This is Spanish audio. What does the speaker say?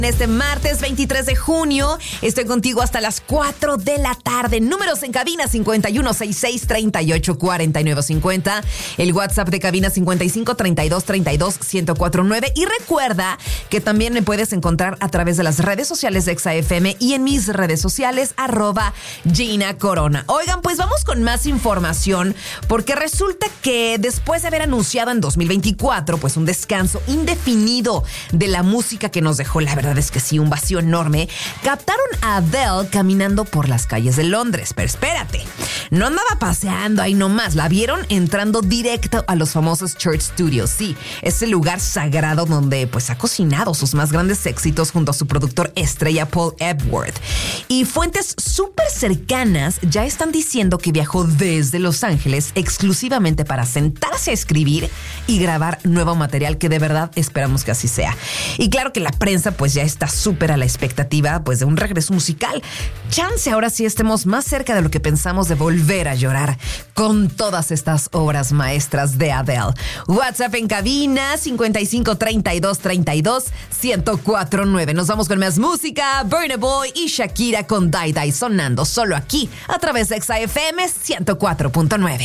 Este martes 23 de junio estoy contigo hasta las 4 de la tarde. Números en cabina 5166384950. El WhatsApp de cabina 5532321049. Y recuerda que también me puedes encontrar a través de las redes sociales de Exa FM y en mis redes sociales @Gina Corona. Oigan, pues vamos con más información porque resulta que después de haber anunciado en 2024 pues un descanso indefinido de la música que nos dejó, la verdad es que sí, un vacío enorme, captaron a Adele caminando por las calles de Londres. Pero espérate, no andaba paseando ahí nomás, la vieron entrando directo a los famosos Church Studios. Sí, ese lugar sagrado donde pues ha cocinado sus más grandes éxitos junto a su productor estrella Paul Epworth. Y fuentes súper cercanas ya están diciendo que viajó desde Los Ángeles exclusivamente para sentarse a escribir y grabar nuevo material, que de verdad esperamos que así sea. Y claro que la prensa pues ya está súper a la expectativa pues de un regreso musical. Chance ahora sí estemos más cerca de lo que pensamos de volver a llorar con todas estas obras maestras de Adele. WhatsApp en cabina 5532321049. Nos vamos con más música. Burna Boy y Shakira con Die Die sonando solo aquí a través de Exa FM 104.9.